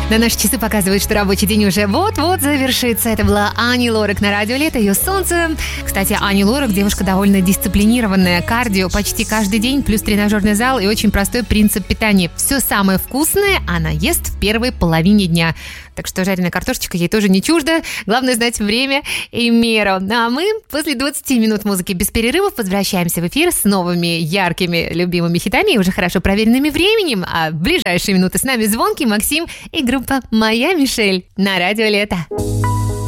На наши часы показывают, что рабочий день уже вот-вот завершится. Это была Ани Лорак на радио «Лето», ее «Солнце». Кстати, Ани Лорак девушка довольно дисциплинированная. Кардио почти каждый день, плюс тренажерный зал и очень простой принцип питания. Все самое вкусное она ест в первой половине дня. Так что жареная картошечка ей тоже не чужда. Главное знать время и меру. А мы после 20 минут музыки без перерывов возвращаемся в эфир с новыми яркими любимыми хитами и уже хорошо проверенными временем. А в ближайшие минуты с нами Звонкий, Максим и группа «Моя Мишель» на радио «Лето».